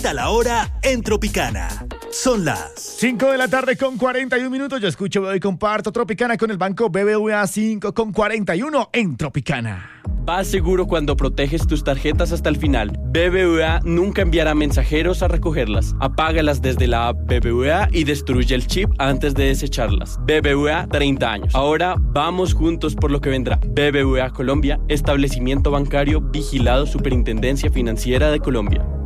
Da la hora en Tropicana. Son las 5 de la tarde con 41 minutos. Yo escucho, veo y comparto Tropicana con el banco BBVA 5 con 41 en Tropicana. Vas seguro cuando proteges tus tarjetas hasta el final. BBVA nunca enviará mensajeros a recogerlas. Apágalas desde la app BBVA y destruye el chip antes de desecharlas. BBVA 30 años. Ahora vamos juntos por lo que vendrá. BBVA Colombia, establecimiento bancario vigilado Superintendencia Financiera de Colombia.